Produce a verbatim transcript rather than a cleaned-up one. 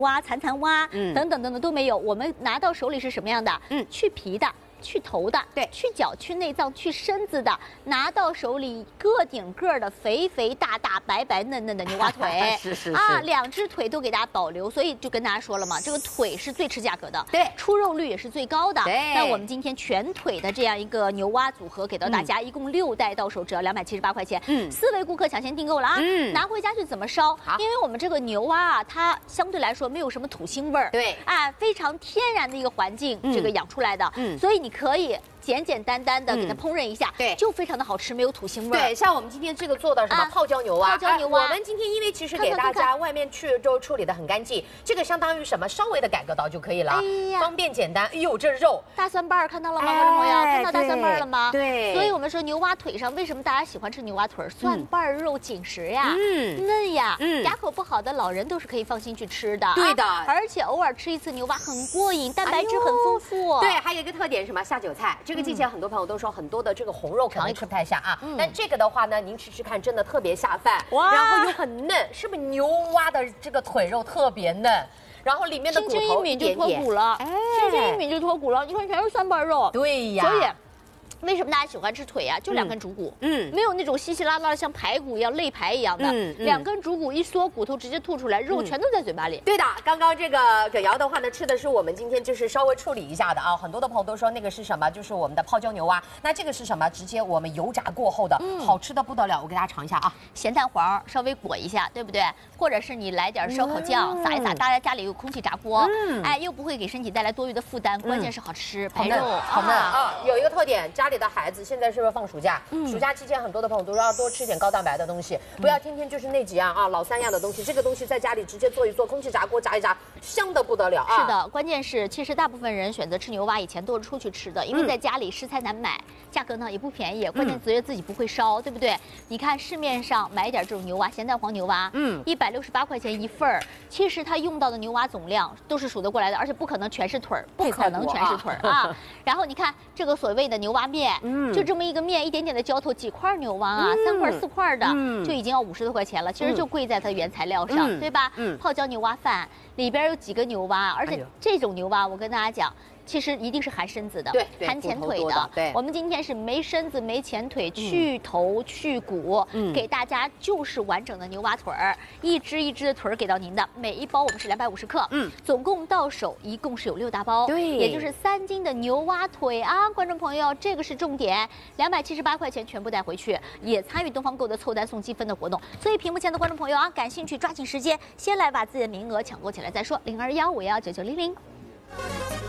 蛙、残残蛙， 嗯等等等等都没有。我们拿到手里是什么样的？ 嗯， 去皮的。 去头的， 对， 去脚、去内脏、去身子的，拿到手里个顶个的肥肥大大、白白嫩嫩的牛蛙腿， 是是是啊，两只腿都给大家保留，所以就跟大家说了嘛，这个腿是最吃价格的， 对， 出肉率也是最高的。 对， 那我们今天全腿的这样一个牛蛙组合给到大家，嗯、一共六袋到手，只要两百七十八块钱。嗯，四位顾客抢先订购了啊，嗯，拿回家去怎么烧？ 好， 因为我们这个牛蛙啊，它相对来说没有什么土腥味儿， 对， 啊，非常天然的一个环境，嗯、这个养出来的，嗯，所以你可以。 简简单单的给它烹饪一下，嗯、对，就非常的好吃，没有土腥味。 对，像我们今天这个做的什么泡椒牛蛙， 泡椒牛蛙， 我们今天因为其实给大家外面去都处理的很干净，这个相当于什么？稍微的改个刀就可以了，哎呀，方便简单。哎呦，这肉大蒜瓣看到了吗，观众朋友？看到大蒜瓣了吗？ 对， 所以我们说牛蛙腿上为什么大家喜欢吃牛蛙腿？蒜瓣肉紧实呀，嗯，嫩呀，嗯，牙口不好的老人都是可以放心去吃的。 对的， 而且偶尔吃一次牛蛙很过瘾，蛋白质很丰富。 对，还有一个特点什么？下酒菜，这个季节很多朋友。 都说很多的这个红肉可能吃不太下啊，嗯、但这个的话呢，您吃吃看，真的特别下饭，然后又很嫩，是不是牛蛙的这个腿肉特别嫩？然后里面的骨头一抿就脱骨了，哎，轻轻一抿就脱骨了，你看全是蒜瓣肉， 对呀， 所以。 为什么大家喜欢吃腿呀、啊？就两根主骨，嗯，没有那种稀稀拉拉的像排骨一样肋排一样的，嗯，嗯两根主骨一缩，骨头直接吐出来，肉全都在嘴巴里。嗯、 对的，刚刚这个葛瑶的话呢，吃的是我们今天就是稍微处理一下的啊，很多的朋友都说那个是什么？就是我们的泡椒牛蛙。那这个是什么？直接我们油炸过后的，嗯、好吃的不得了。我给大家尝一下啊， 咸蛋黄稍微裹一下，对不对？或者是你来点烧烤酱、嗯、撒一撒，大家家里有空气炸锅，嗯，哎，又不会给身体带来多余的负担，关键是好吃，排肉好嫩啊。有一个特点，家里的孩子现在。 是不是放暑假？嗯，暑假期间很多的朋友都说要多吃点高蛋白的东西，不要天天就是那几样啊，老三样的东西。这个东西在家里直接做一做，空气炸锅炸一炸，香的不得了啊！ 是的，关键是其实大部分人选择吃牛蛙以前都是出去吃的，因为在家里食材难买，价格呢也不便宜，关键觉得自己不会烧，对不对？你看市面上买点这种牛蛙，咸蛋黄牛蛙，嗯，一百六十八块钱一份儿，其实它用到的牛蛙总量都是数得过来的，而且不可能全是腿儿，不可能全是腿儿啊。然后你看这个所谓的牛蛙面，嗯，就这么。 一个面一点点的浇头，几块牛蛙啊，嗯、三块四块的，嗯、就已经要五十多块钱了。其实就贵在它原材料上，嗯、对吧？嗯、泡椒牛蛙饭里边有几个牛蛙，而且这种牛蛙，我跟大家讲。 其实一定是含身子的， 对， 含前腿的。 对， 我们今天是没身子、没前腿，去头去骨，嗯、给大家就是完整的牛蛙腿儿，一只一只的腿儿给到您的。每一包我们是两百五十克，嗯，总共到手一共是有六大包，对，也就是三斤的牛蛙腿啊，观众朋友，这个是重点，两百七十八块钱全部带回去，也参与东方购的凑单送积分的活动。所以屏幕前的观众朋友啊，感兴趣抓紧时间，先来把自己的名额抢夺起来再说，零二幺五幺九九零零。